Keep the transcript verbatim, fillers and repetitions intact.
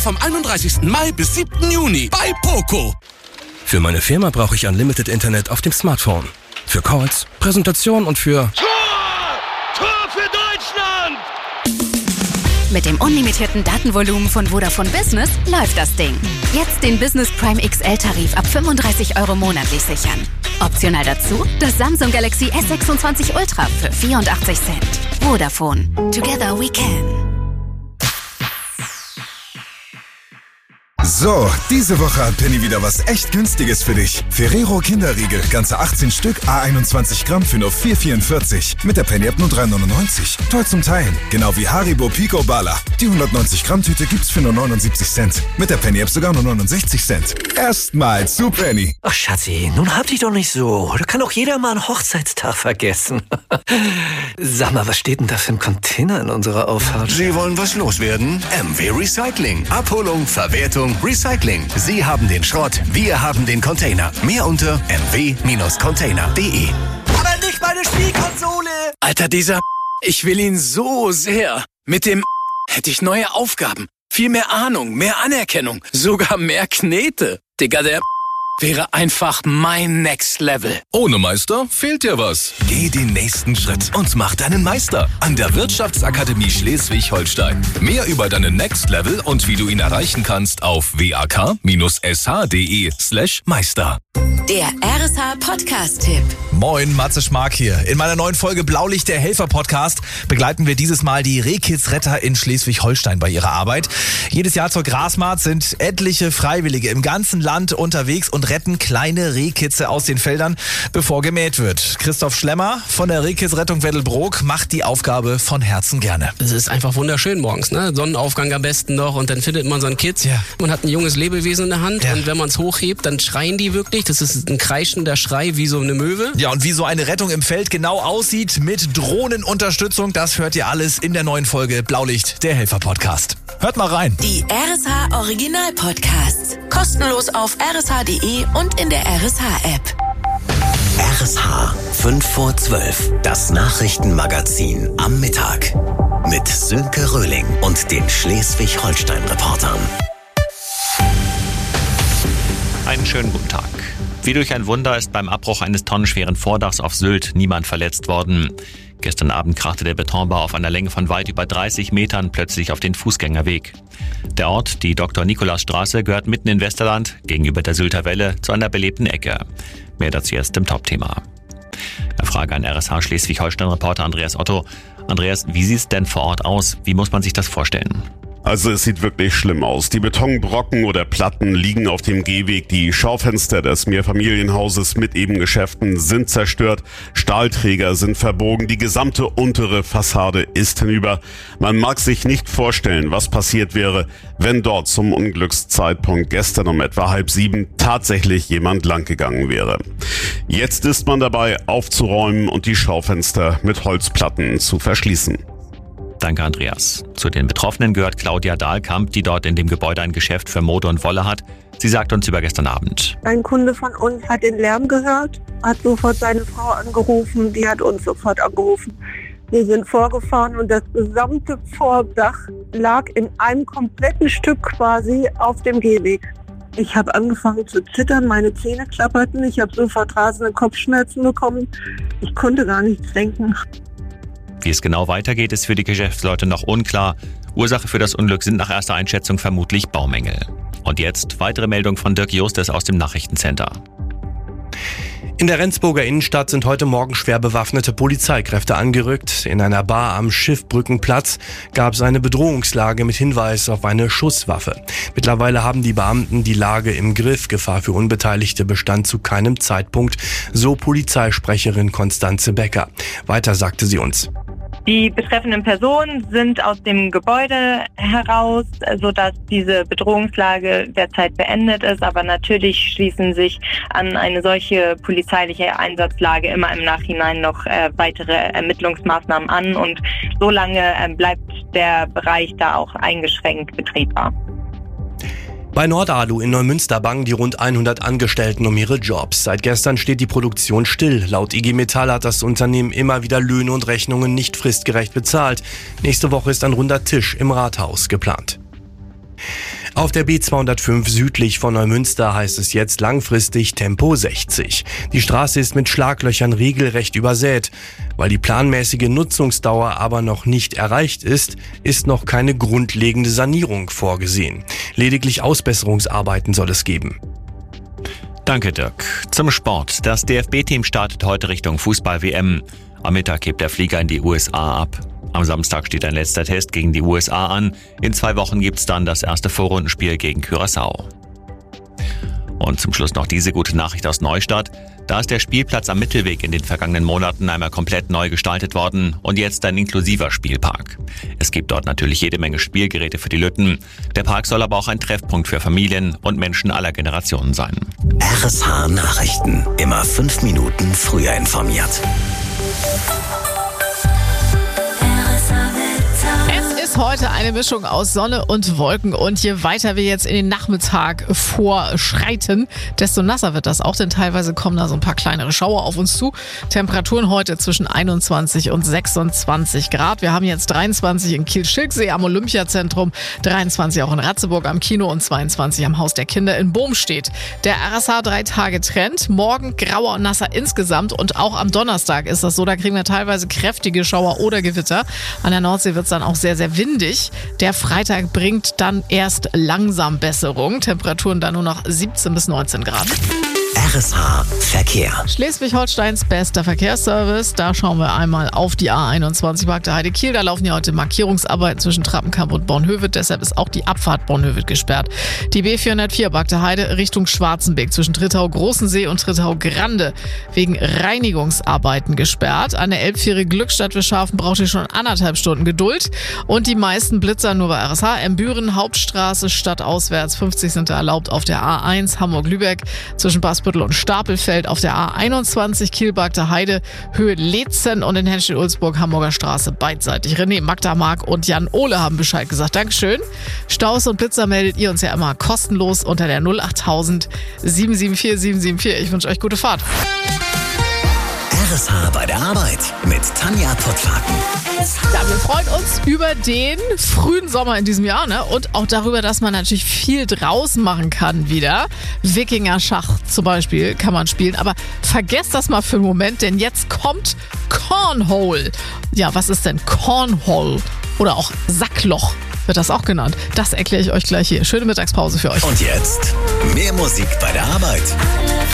Vom einunddreißigsten Mai bis siebten Juni bei Poco. Für meine Firma brauche ich Unlimited Internet auf dem Smartphone. Für Calls, Präsentation und für... Tor! Tor für Deutschland! Mit dem unlimitierten Datenvolumen von Vodafone Business läuft das Ding. Jetzt den Business Prime X L-Tarif ab fünfunddreißig Euro monatlich sichern. Optional dazu das Samsung Galaxy S sechsundzwanzig Ultra für vierundachtzig Cent. Vodafone. Together we can. So, diese Woche hat Penny wieder was echt Günstiges für dich. Ferrero Kinderriegel, ganze achtzehn Stück, a einundzwanzig Gramm für nur vier vierundvierzig. Mit der Penny-App nur drei neunundneunzig. Toll zum Teilen. Genau wie Haribo Pico Bala. Die hundertneunzig Gramm Tüte gibt's für nur neunundsiebzig Cent. Mit der Penny-App sogar nur neunundsechzig Cent. Erstmal zu Penny. Ach Schatzi, nun hab dich doch nicht so. Da kann doch jeder mal einen Hochzeitstag vergessen. Sag mal, was steht denn da für ein Container in unserer Auffahrt? Sie wollen was loswerden? M W Recycling. Abholung, Verwertung, Recycling. Sie haben den Schrott, wir haben den Container. Mehr unter m w Container punkt d e. Aber nicht meine Spielkonsole! Alter, dieser ich will ihn so sehr. Mit dem hätte ich neue Aufgaben, viel mehr Ahnung, mehr Anerkennung, sogar mehr Knete. Digga, der wäre einfach mein Next Level. Ohne Meister fehlt dir was. Geh den nächsten Schritt und mach deinen Meister an der Wirtschaftsakademie Schleswig-Holstein. Mehr über deinen Next Level und wie du ihn erreichen kannst auf w a k s h punkt d e slash Meister. Der R S H Podcast-Tipp. Moin, Matze Schmark hier. In meiner neuen Folge Blaulicht, der Helfer-Podcast, begleiten wir dieses Mal die Rehkitzretter in Schleswig-Holstein bei ihrer Arbeit. Jedes Jahr zur Grasmarkt sind etliche Freiwillige im ganzen Land unterwegs und retten kleine Rehkitze aus den Feldern, bevor gemäht wird. Christoph Schlemmer von der Rehkitzrettung Weddelbrook macht die Aufgabe von Herzen gerne. Es ist einfach wunderschön morgens, ne? Sonnenaufgang am besten noch und dann findet man so ein Kitz. Ja. Man hat ein junges Lebewesen in der Hand ja. Und wenn man es hochhebt, dann schreien die wirklich. Das ist ein kreischender Schrei wie so eine Möwe. Ja, und wie so eine Rettung im Feld genau aussieht mit Drohnenunterstützung, das hört ihr alles in der neuen Folge Blaulicht, der Helfer-Podcast. Hört mal rein. Die R S H Original-Podcasts. Kostenlos auf r s h punkt d e und in der R S H-App. R S H fünf vor zwölf, das Nachrichtenmagazin am Mittag. Mit Sönke Röhling und den Schleswig-Holstein-Reportern. Einen schönen guten Tag. Wie durch ein Wunder ist beim Abbruch eines tonnenschweren Vordachs auf Sylt niemand verletzt worden. Gestern Abend krachte der Betonbau auf einer Länge von weit über dreißig Metern plötzlich auf den Fußgängerweg. Der Ort, die Doktor-Nikolaus-Straße, gehört mitten in Westerland, gegenüber der Sylter Welle, zu einer belebten Ecke. Mehr dazu erst im Top-Thema. Eine Frage an R S H Schleswig-Holstein-Reporter Andreas Otto. Andreas, wie sieht es denn vor Ort aus? Wie muss man sich das vorstellen? Also es sieht wirklich schlimm aus. Die Betonbrocken oder Platten liegen auf dem Gehweg. Die Schaufenster des Mehrfamilienhauses mit eben Geschäften sind zerstört. Stahlträger sind verbogen. Die gesamte untere Fassade ist hinüber. Man mag sich nicht vorstellen, was passiert wäre, wenn dort zum Unglückszeitpunkt gestern um etwa halb sieben tatsächlich jemand langgegangen wäre. Jetzt ist man dabei, aufzuräumen und die Schaufenster mit Holzplatten zu verschließen. Danke, Andreas. Zu den Betroffenen gehört Claudia Dahlkamp, die dort in dem Gebäude ein Geschäft für Mode und Wolle hat. Sie sagt uns über gestern Abend. Ein Kunde von uns hat den Lärm gehört, hat sofort seine Frau angerufen, die hat uns sofort angerufen. Wir sind vorgefahren und das gesamte Vordach lag in einem kompletten Stück quasi auf dem Gehweg. Ich habe angefangen zu zittern, meine Zähne klapperten, ich habe sofort rasende Kopfschmerzen bekommen. Ich konnte gar nichts denken. Wie es genau weitergeht, ist für die Geschäftsleute noch unklar. Ursache für das Unglück sind nach erster Einschätzung vermutlich Baumängel. Und jetzt weitere Meldung von Dirk Justes aus dem Nachrichtencenter. In der Rendsburger Innenstadt sind heute Morgen schwer bewaffnete Polizeikräfte angerückt. In einer Bar am Schiffbrückenplatz gab es eine Bedrohungslage mit Hinweis auf eine Schusswaffe. Mittlerweile haben die Beamten die Lage im Griff. Gefahr für Unbeteiligte bestand zu keinem Zeitpunkt, so Polizeisprecherin Konstanze Becker. Weiter sagte sie uns. Die betreffenden Personen sind aus dem Gebäude heraus, sodass diese Bedrohungslage derzeit beendet ist. Aber natürlich schließen sich an eine solche polizeiliche Einsatzlage immer im Nachhinein noch äh, weitere Ermittlungsmaßnahmen an. Und solange äh, bleibt der Bereich da auch eingeschränkt betriebbar. Bei Nordalu in Neumünster bangen die rund hundert Angestellten um ihre Jobs. Seit gestern steht die Produktion still. Laut I G Metall hat das Unternehmen immer wieder Löhne und Rechnungen nicht fristgerecht bezahlt. Nächste Woche ist ein runder Tisch im Rathaus geplant. Auf der B zweihundertfünf südlich von Neumünster heißt es jetzt langfristig Tempo sechzig. Die Straße ist mit Schlaglöchern regelrecht übersät. Weil die planmäßige Nutzungsdauer aber noch nicht erreicht ist, ist noch keine grundlegende Sanierung vorgesehen. Lediglich Ausbesserungsarbeiten soll es geben. Danke, Dirk. Zum Sport. Das D F B-Team startet heute Richtung Fußball-W M. Am Mittag hebt der Flieger in die U S A ab. Am Samstag steht ein letzter Test gegen die U S A an. In zwei Wochen gibt's dann das erste Vorrundenspiel gegen Curaçao. Und zum Schluss noch diese gute Nachricht aus Neustadt. Da ist der Spielplatz am Mittelweg in den vergangenen Monaten einmal komplett neu gestaltet worden und jetzt ein inklusiver Spielpark. Es gibt dort natürlich jede Menge Spielgeräte für die Lütten. Der Park soll aber auch ein Treffpunkt für Familien und Menschen aller Generationen sein. R S H Nachrichten. Immer fünf Minuten früher informiert. Heute eine Mischung aus Sonne und Wolken und je weiter wir jetzt in den Nachmittag vorschreiten, desto nasser wird das auch, denn teilweise kommen da so ein paar kleinere Schauer auf uns zu. Temperaturen heute zwischen einundzwanzig und sechsundzwanzig Grad. Wir haben jetzt dreiundzwanzig in Kiel-Schilksee am Olympiazentrum, dreiundzwanzig auch in Ratzeburg am Kino und zweiundzwanzig am Haus der Kinder in Bohmstedt. Der R S H drei-Tage-Trend, morgen grauer und nasser insgesamt und auch am Donnerstag ist das so, da kriegen wir teilweise kräftige Schauer oder Gewitter. An der Nordsee wird es dann auch sehr, sehr windig. Der Freitag bringt dann erst langsam Besserung. Temperaturen dann nur noch siebzehn bis neunzehn Grad. R S H Verkehr. Schleswig-Holsteins bester Verkehrsservice. Da schauen wir einmal auf die A einundzwanzig Bagde Heide-Kiel. Da laufen ja heute Markierungsarbeiten zwischen Trappenkamp und Bornhöved. Deshalb ist auch die Abfahrt Bornhöved gesperrt. Die B vierhundertvier Bagde Heide Richtung Schwarzenbeek zwischen Trittau-Großensee und Trittau-Grande wegen Reinigungsarbeiten gesperrt. An der Elbfähre Glückstadt-Wischhafen braucht ihr schon anderthalb Stunden Geduld. Und die meisten Blitzer nur bei R S H. Embüren, Hauptstraße, stadtauswärts. fünfzig sind da erlaubt auf der A eins Hamburg-Lübeck zwischen Basbüttel und Stapelfeld, auf der A einundzwanzig Kiel-Bagde Heide, Höhe Leetzen und in Henschel-Ulzburg Hamburger Straße beidseitig. René, Magda, Marc und Jan Ole haben Bescheid gesagt. Dankeschön. Staus und Blitzer meldet ihr uns ja immer kostenlos unter der null achttausend sieben sieben vier sieben sieben vier. Ich wünsche euch gute Fahrt. R S H bei der Arbeit mit Tanja Pottlaken. Ja, wir freuen uns über den frühen Sommer in diesem Jahr, ne? Und auch darüber, dass man natürlich viel draußen machen kann wieder. Wikinger-Schach zum Beispiel kann man spielen, aber vergesst das mal für einen Moment, denn jetzt kommt Cornhole. Ja, was ist denn Cornhole? Oder auch Sackloch wird das auch genannt. Das erkläre ich euch gleich hier. Schöne Mittagspause für euch. Und jetzt mehr Musik bei der Arbeit.